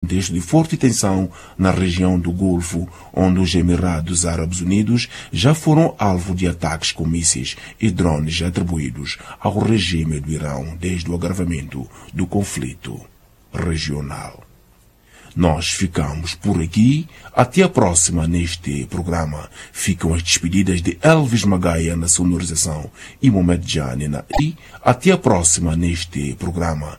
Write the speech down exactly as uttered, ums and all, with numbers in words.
contexto de forte tensão na região do Golfo, onde os Emirados Árabes Unidos já foram alvo de ataques com mísseis e drones atribuídos ao regime do Irão desde o agravamento do conflito regional. Nós ficamos por aqui. Até a próxima neste programa. Ficam as despedidas de Elvis Magaia na sonorização e Mohamed Jani na e até a próxima neste programa.